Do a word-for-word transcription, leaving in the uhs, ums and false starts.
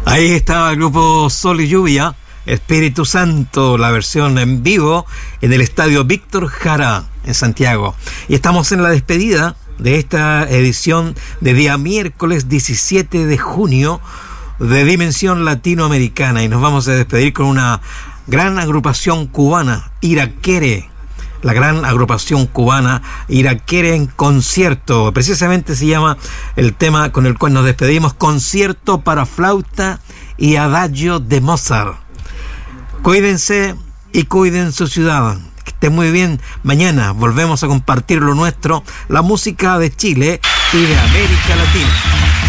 Ahí estaba el grupo Sol y Lluvia, Espíritu Santo, la versión en vivo en el estadio Víctor Jara en Santiago. Y estamos en la despedida de esta edición de día miércoles diecisiete de junio de Dimensión Latinoamericana, y nos vamos a despedir con una gran agrupación cubana, Iraquere. La gran agrupación cubana Iraquere en concierto. Precisamente se llama el tema con el cual nos despedimos, Concierto para flauta y adagio de Mozart. Cuídense y cuiden su ciudad. Que esté muy bien. Mañana volvemos a compartir lo nuestro, la música de Chile y de América Latina.